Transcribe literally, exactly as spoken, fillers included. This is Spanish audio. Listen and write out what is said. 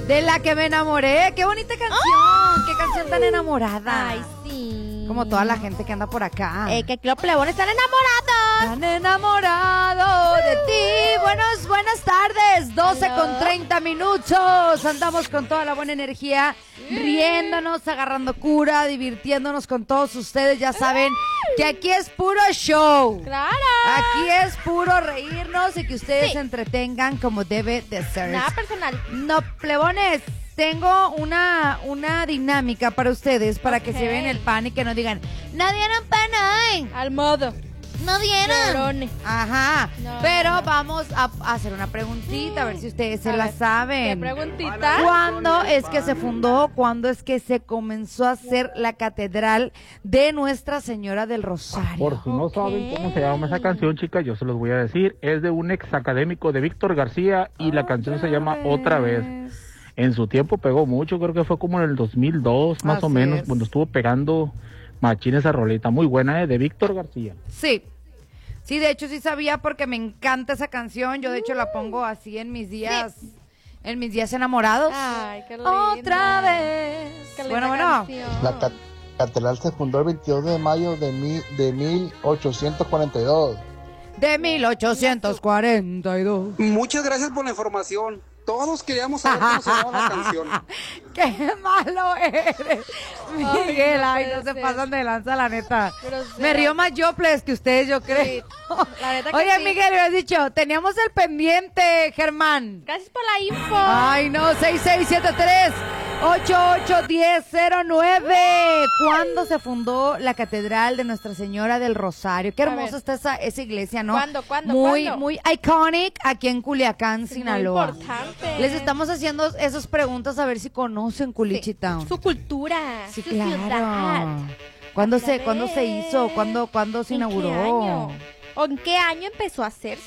De la que me enamoré. Qué bonita canción. ¡Oh! Qué canción tan enamorada. Ay, sí. Como toda la gente que anda por acá. Eh, que los plebones están enamorados. Están enamorados de ti. Buenos, buenas tardes. doce Hello. con treinta minutos. Andamos con toda la buena energía, riéndonos, agarrando cura, divirtiéndonos con todos ustedes. Ya saben que aquí es puro show. Claro. Aquí es puro reírnos y que ustedes Sí. se entretengan como debe de ser. Nada personal. No, plebones, tengo una, una dinámica para ustedes, para que Ok. se vean el pan y que no digan, no dieron pan hoy, Al modo. no dieron. Llorones. Ajá, No, pero no, no. vamos a, a hacer una preguntita, a ver si ustedes se A la ver, ¿Qué saben. preguntita? ¿Cuándo es que se fundó? ¿Cuándo es que se comenzó a hacer la catedral de Nuestra Señora del Rosario? Por si no Ok. saben cómo se llama esa canción, chicas, yo se los voy a decir. Es de un ex académico de Víctor García y la canción se llama Otra Vez. En su tiempo pegó mucho, creo que fue como en el dos mil dos, más Así o menos, es. cuando estuvo pegando machín esa rolita. Muy buena, ¿eh? De Víctor García. Sí. Sí, de hecho sí sabía porque me encanta esa canción. Yo de hecho la pongo así en mis días, en mis días enamorados. Ay, qué linda. Otra vez. Qué linda Bueno, bueno. canción. La ca- catedral se fundó el veintidós de mayo de, mi- de mil ochocientos cuarenta y dos. De mil ochocientos cuarenta y dos. Muchas gracias por la información. Todos queríamos saber cómo se llamaba la canción. ¡Qué malo eres! Miguel, no ay, puede no se ser. pasan de lanza, la neta. Grosero. Me río más yo, pues, que ustedes, yo creo. La neta que Oye, sí. Miguel, me has dicho, teníamos el pendiente, Germán. Gracias por la info. Ay, no, seis seis siete tres, ocho ocho uno cero cero nueve. ¿Cuándo se fundó la Catedral de Nuestra Señora del Rosario? Qué A hermosa ver. está esa, esa iglesia, ¿no? ¿Cuándo, cuándo, Muy, cuándo? muy iconic aquí en Culiacán, Sí, muy Sinaloa. importante. Les estamos haciendo esas preguntas a ver si conocen Culichi Town. Su cultura. Sí, su claro. ciudad. ¿Cuándo Otra se, ¿cuándo se vez. hizo? ¿Cuándo, cuándo se ¿En qué inauguró? año? ¿O en qué año empezó a hacerse?